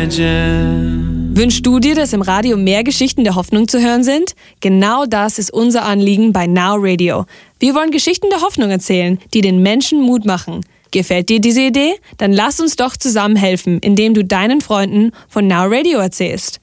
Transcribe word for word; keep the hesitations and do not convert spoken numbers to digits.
imagine. Wünschst du dir, dass im Radio mehr Geschichten der Hoffnung zu hören sind? Genau das ist unser Anliegen bei Now Radio. Wir wollen Geschichten der Hoffnung erzählen, die den Menschen Mut machen. Gefällt dir diese Idee? Dann lass uns doch zusammen helfen, indem du deinen Freunden von Now Radio erzählst.